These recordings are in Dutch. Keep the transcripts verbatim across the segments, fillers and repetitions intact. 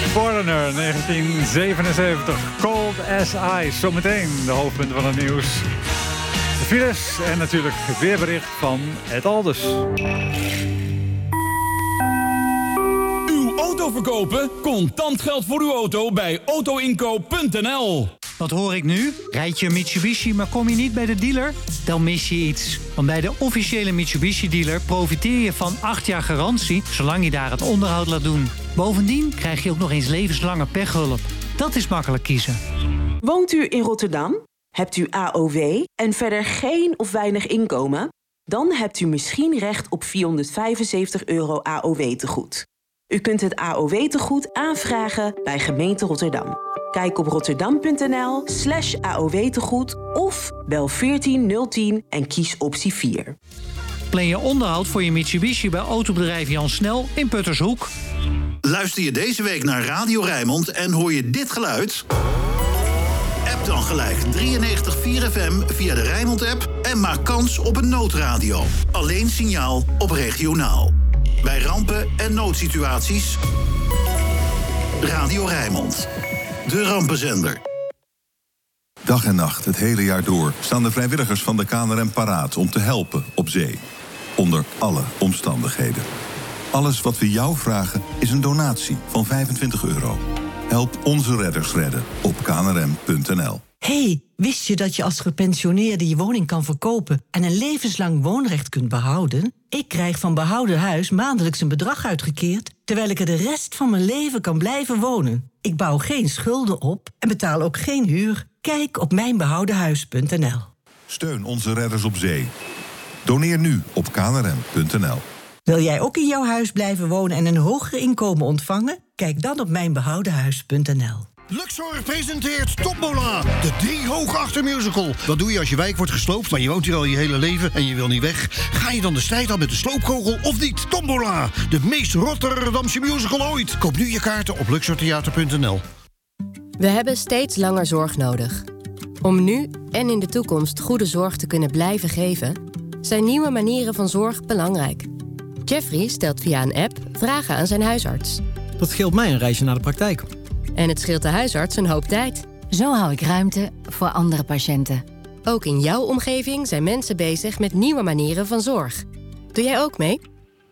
Foreigner, negentien zevenenzeventig. Cold as Ice. Zometeen de hoofdpunten van het nieuws. De files en natuurlijk het weerbericht van Ed Alders. Uw auto verkopen? Contant geld voor uw auto bij auto inkoop punt n l. Wat hoor ik nu? Rijd je een Mitsubishi, maar kom je niet bij de dealer? Dan mis je iets. Want bij de officiële Mitsubishi-dealer profiteer je van acht jaar garantie, zolang je daar het onderhoud laat doen. Bovendien krijg je ook nog eens levenslange pechhulp. Dat is makkelijk kiezen. Woont u in Rotterdam? Hebt u A O W en verder geen of weinig inkomen? Dan hebt u misschien recht op vierhonderdvijfenzeventig euro A O W-tegoed. U kunt het A O W-tegoed aanvragen bij gemeente Rotterdam. Kijk op rotterdam punt n l slash A O W-tegoed of bel veertien nul tien en kies optie vier. Plan je onderhoud voor je Mitsubishi bij autobedrijf Jan Snel in Puttershoek. Luister je deze week naar Radio Rijnmond en hoor je dit geluid? App dan gelijk drieënnegentig komma vier F M via de Rijnmond-app en maak kans op een noodradio. Alleen signaal op regionaal. Bij rampen en noodsituaties. Radio Rijnmond. De rampenzender. Dag en nacht, het hele jaar door, staan de vrijwilligers van de K N R M paraat om te helpen op zee. Onder alle omstandigheden. Alles wat we jou vragen is een donatie van vijfentwintig euro. Help onze redders redden op k n r m punt n l. Hey, wist je dat je als gepensioneerde je woning kan verkopen en een levenslang woonrecht kunt behouden? Ik krijg van Behouden Huis maandelijks een bedrag uitgekeerd, terwijl ik er de rest van mijn leven kan blijven wonen. Ik bouw geen schulden op en betaal ook geen huur. Kijk op mijn behouden huis punt n l. Steun onze redders op zee. Doneer nu op k n r m punt n l. Wil jij ook in jouw huis blijven wonen en een hoger inkomen ontvangen? Kijk dan op mijn behouden huis punt n l. Luxor presenteert Tombola, de drie hooggeachte musical. Wat doe je als je wijk wordt gesloopt, maar je woont hier al je hele leven en je wil niet weg? Ga je dan de strijd aan met de sloopkogel of niet? Tombola, de meest Rotterdamse musical ooit. Koop nu je kaarten op luxor theater punt n l. We hebben steeds langer zorg nodig. Om nu en in de toekomst goede zorg te kunnen blijven geven, zijn nieuwe manieren van zorg belangrijk. Jeffrey stelt via een app vragen aan zijn huisarts. Dat scheelt mij een reisje naar de praktijk. En het scheelt de huisarts een hoop tijd. Zo hou ik ruimte voor andere patiënten. Ook in jouw omgeving zijn mensen bezig met nieuwe manieren van zorg. Doe jij ook mee?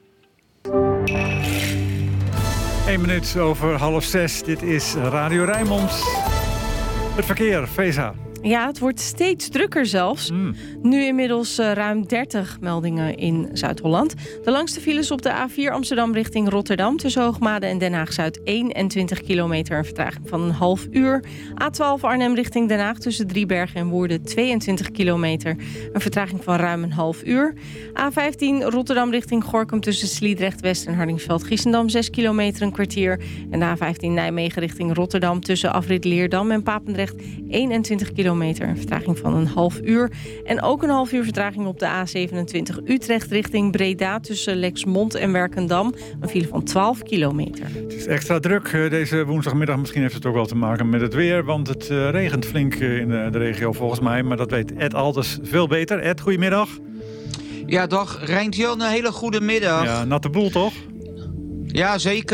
Eén minuut over half zes. Dit is Radio Rijnmond. Het verkeer, Feza. Ja, het wordt steeds drukker zelfs. Mm. Nu inmiddels uh, ruim dertig meldingen in Zuid-Holland. De langste files op de A vier Amsterdam richting Rotterdam. Tussen Hoogmade en Den Haag-Zuid eenentwintig kilometer. Een vertraging van een half uur. A twaalf Arnhem richting Den Haag tussen Driebergen en Woerden tweeëntwintig kilometer. Een vertraging van ruim een half uur. A vijftien Rotterdam richting Gorinchem tussen Sliedrecht-West en Hardingsveld-Giessendam zes kilometer een kwartier. En de A vijftien Nijmegen richting Rotterdam tussen Afrit Leerdam en Papendrecht eenentwintig kilometer. Een vertraging van een half uur. En ook een half uur vertraging op de A zevenentwintig Utrecht richting Breda tussen Lexmond en Werkendam. Een file van twaalf kilometer. Het is extra druk deze woensdagmiddag. Misschien heeft het ook wel te maken met het weer. Want het uh, regent flink in de, de regio volgens mij. Maar dat weet Ed Alders veel beter. Ed, goedemiddag. Ja, dag. Rijntje, een hele goede middag. Ja, natte boel toch? Ja, zeker.